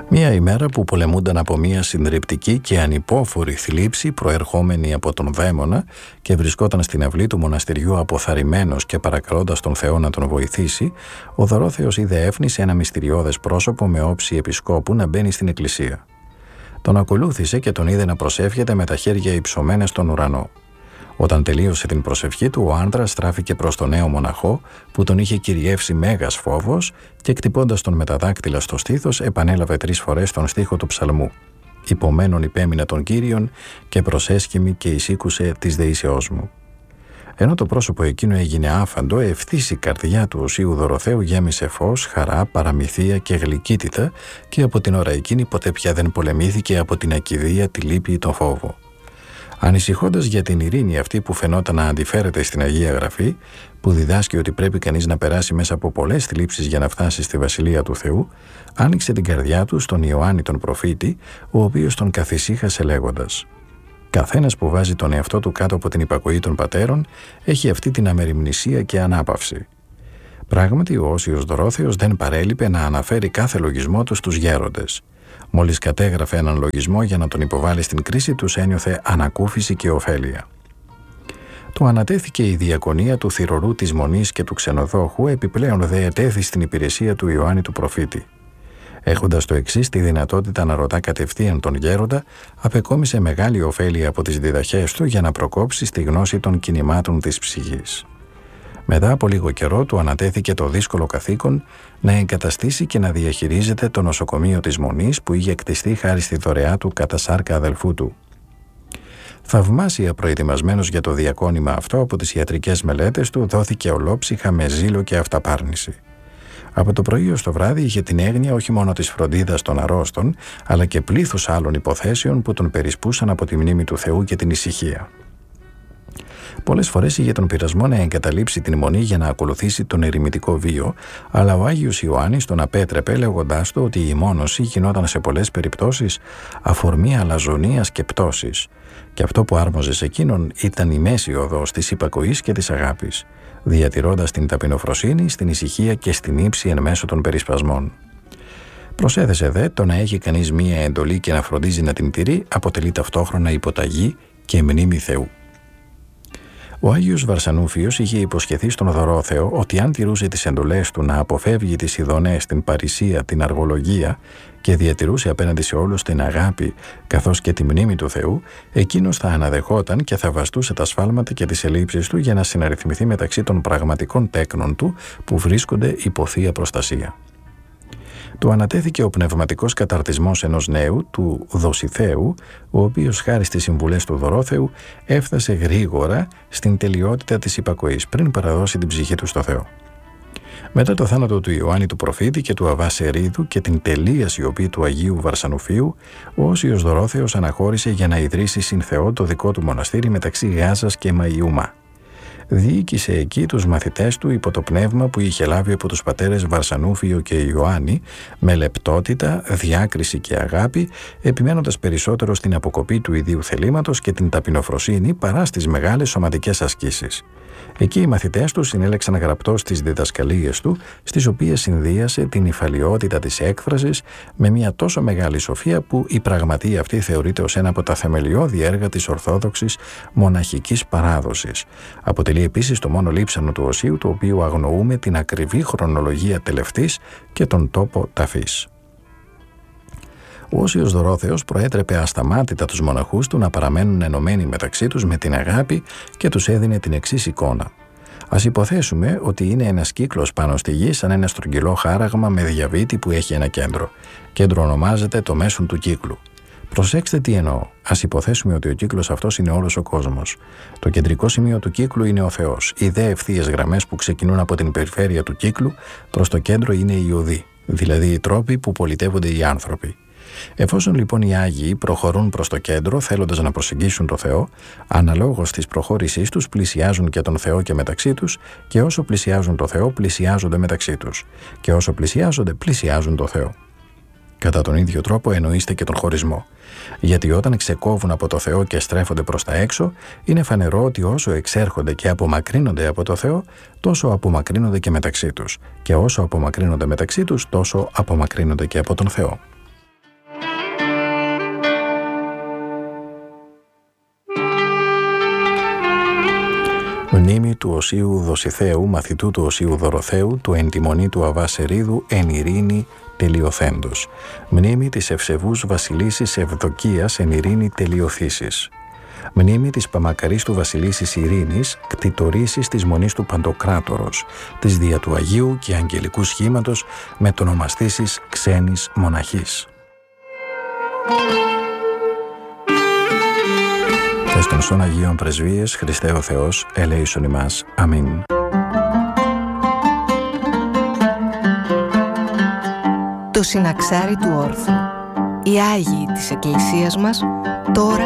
Μία ημέρα που πολεμούνταν από μία συντριπτική και ανυπόφορη θλίψη προερχόμενη από τον δαίμονα και βρισκόταν στην αυλή του μοναστηριού αποθαρρυμένος και παρακαλώντας τον Θεό να τον βοηθήσει, ο Δωρόθεος είδε έφνησε ένα μυστηριώδες πρόσωπο με όψη επισκόπου να μπαίνει στην εκκλησία. Τον ακολούθησε και τον είδε να προσεύχεται με τα χέρια υψωμένα στον ουρανό. Όταν τελείωσε την προσευχή του, ο άντρας στράφηκε προς τον νέο μοναχό που τον είχε κυριεύσει μέγας φόβος και κτυπώντας τον με τα δάκτυλα στο στήθος επανέλαβε 3 φορές τον στίχο του ψαλμού. Υπομένων υπέμεινα τον Κύριον και προσέσχημη και εισήκουσε της δεήσεώς μου. Ενώ το πρόσωπο εκείνο έγινε άφαντο, ευθύς η καρδιά του οσίου Δωροθέου γέμισε φως, χαρά, παραμυθία και γλυκύτητα και από την ώρα εκείνη ποτέ πια δεν πολεμήθηκε από την ακηδεία, τη λύπη ή τον φόβο. Ανησυχώντας για την ειρήνη αυτή που φαινόταν να αντιφέρεται στην Αγία Γραφή, που διδάσκει ότι πρέπει κανείς να περάσει μέσα από πολλές θλίψεις για να φτάσει στη Βασιλεία του Θεού, άνοιξε την καρδιά του στον Ιωάννη τον προφήτη, ο οποίος τον καθησύχασε λέγοντας: «Καθένας που βάζει τον εαυτό του κάτω από την υπακοή των πατέρων έχει αυτή την αμεριμνησία και ανάπαυση». Πράγματι, ο Όσιος Δωρόθεος δεν παρέλειπε να αναφέρει κάθε λογισμό του στους γέροντες. Μόλις κατέγραφε έναν λογισμό για να τον υποβάλει στην κρίση τους, ένιωθε ανακούφιση και ωφέλεια. Του ανατέθηκε η διακονία του θυρωρού της Μονής και του ξενοδόχου, επιπλέον δε ετέθη στην υπηρεσία του Ιωάννη του προφήτη. Έχοντας το εξής τη δυνατότητα να ρωτά κατευθείαν τον γέροντα, απεκόμισε μεγάλη ωφέλεια από τις διδαχές του για να προκόψει στη γνώση των κινημάτων της ψυχής. Μετά από λίγο καιρό του ανατέθηκε το δύσκολο καθήκον να εγκαταστήσει και να διαχειρίζεται το νοσοκομείο της Μονής που είχε κτιστεί χάρη στη δωρεά του κατά σάρκα αδελφού του. Θαυμάσια προετοιμασμένος για το διακόνημα αυτό από τις ιατρικές μελέτες του, δόθηκε ολόψυχα με ζήλο και αυταπάρνηση. Από το πρωί ως το βράδυ είχε την έγνοια όχι μόνο της φροντίδας των αρρώστων, αλλά και πλήθους άλλων υποθέσεων που τον περισπούσαν από τη μνήμη του Θεού και την ησυχία. Πολλές φορές είχε τον πειρασμό να εγκαταλείψει την Μονή για να ακολουθήσει τον ερημητικό βίο, αλλά ο Άγιος Ιωάννης τον απέτρεπε λέγοντάς του ότι η μόνωση γινόταν σε πολλές περιπτώσεις αφορμή αλαζονίας και πτώσης, και αυτό που άρμοζε σε εκείνον ήταν η μέση οδός της υπακοής και της αγάπης, διατηρώντας την ταπεινοφροσύνη στην ησυχία και στην ύψη εν μέσω των περισπασμών. Προσέθεσε δε το να έχει κανείς μία εντολή και να φροντίζει να την τηρεί αποτελεί ταυτόχρονα υποταγή και μνήμη Θεού. Ο Άγιος Βαρσανούφιος είχε υποσχεθεί στον Δωρόθεο ότι αν τηρούσε τις εντολές του να αποφεύγει τις ειδονές, την παρησία, την αργολογία και διατηρούσε απέναντι σε όλους την αγάπη καθώς και τη μνήμη του Θεού, εκείνος θα αναδεχόταν και θα βαστούσε τα σφάλματα και τις ελλείψεις του για να συναριθμηθεί μεταξύ των πραγματικών τέκνων του που βρίσκονται υπό θεία προστασία. Του ανατέθηκε ο πνευματικός καταρτισμός ενός νέου, του Δοσιθέου, ο οποίος χάρη στις συμβουλές του Δωρόθεου έφτασε γρήγορα στην τελειότητα της υπακοής πριν παραδώσει την ψυχή του στο Θεό. Μετά το θάνατο του Ιωάννη του προφήτη και του Αββά Σερίδου και την τελεία σιωπή του Αγίου Βαρσανουφίου, ο Όσιος Δωρόθεος αναχώρησε για να ιδρύσει συν Θεό το δικό του μοναστήρι μεταξύ Γάζας και Μαϊούμα. Διοίκησε εκεί τους μαθητές του υπό το πνεύμα που είχε λάβει από τους πατέρες Βαρσανούφιο και Ιωάννη, με λεπτότητα, διάκριση και αγάπη, επιμένοντας περισσότερο στην αποκοπή του ιδίου θελήματος και την ταπεινοφροσύνη παρά στις μεγάλες σωματικές ασκήσεις. Εκεί οι μαθητές του συνέλεξαν γραπτός τις διδασκαλίες του, στις οποίες συνδύασε την υφαλιότητα της έκφρασης με μια τόσο μεγάλη σοφία που η πραγματεία αυτή θεωρείται ως ένα από τα θεμελιώδη έργα της ορθόδοξης μοναχικής παράδοσης. Αποτελεί επίσης το μόνο λείψανο του οσίου, του οποίου αγνοούμε την ακριβή χρονολογία τελευτής και τον τόπο ταφής. Ο Όσιος Δωρόθεος προέτρεπε ασταμάτητα τους μοναχούς του να παραμένουν ενωμένοι μεταξύ τους με την αγάπη και τους έδινε την εξής εικόνα. Ας υποθέσουμε ότι είναι ένας κύκλος πάνω στη γη σαν ένα στρογγυλό χάραγμα με διαβήτη που έχει ένα κέντρο. Κέντρο ονομάζεται το μέσον του κύκλου. Προσέξτε τι εννοώ. Ας υποθέσουμε ότι ο κύκλος αυτός είναι όλος ο κόσμος. Το κεντρικό σημείο του κύκλου είναι ο Θεός. Οι δε ευθείες γραμμές που ξεκινούν από την περιφέρεια του κύκλου προς το κέντρο είναι οι οδοί, δηλαδή οι τρόποι που πολιτεύονται οι άνθρωποι. Εφόσον λοιπόν οι Άγιοι προχωρούν προς το κέντρο θέλοντας να προσεγγίσουν το Θεό, αναλόγως της προχώρησής τους πλησιάζουν και τον Θεό και μεταξύ τους, και όσο πλησιάζουν το Θεό πλησιάζονται μεταξύ τους, και όσο πλησιάζονται πλησιάζουν το Θεό. Κατά τον ίδιο τρόπο εννοείστε και τον χωρισμό. Γιατί όταν ξεκόβουν από το Θεό και στρέφονται προς τα έξω, είναι φανερό ότι όσο εξέρχονται και απομακρύνονται από το Θεό, τόσο απομακρύνονται και μεταξύ τους. Και όσο απομακρύνονται μεταξύ τους, τόσο απομακρύνονται και από τον Θεό. Μνήμη του Οσίου Δοσιθέου, μαθητού του Οσίου Δωροθέου, του εν τη μονή του Αβά Σερίδου, εν ειρήνη τελειοθέντος. Μνήμη της ευσεβούς βασιλίσης Ευδοκίας, εν ειρήνη τελειοθύσης. Μνήμη της Παμακαρίστου βασιλίσης Ειρήνης, κτητορίσης της μονής του Παντοκράτορος, της δια του Αγίου και αγγελικού σχήματος με τον ονομαστήσης ξένης μοναχής. Και στον σών Αγίων Πρεσβείες, Χριστέ ο Θεός, ελέησον ημάς. Αμήν. Το συναξάρι του όρθρου. Οι Άγιοι της Εκκλησίας μας τώρα